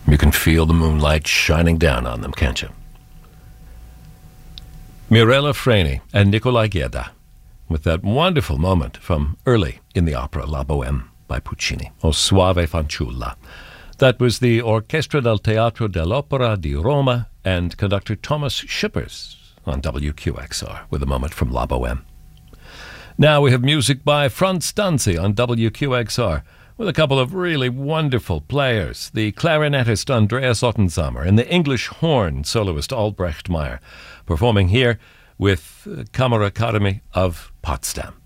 You can feel the moonlight shining down on them, can't you? Mirella Freni and Nicolai Gheda, with that wonderful moment from early in the opera La Bohème by Puccini, O Soave Fanciulla. That was the Orchestra del Teatro dell'Opera di Roma and conductor Thomas Schippers on WQXR with a moment from La Bohème. Now we have music by Franz Danzi on WQXR with a couple of really wonderful players. The clarinetist Andreas Ottensamer and the English horn soloist Albrecht Meyer performing here with Kammerakademie of Potsdam.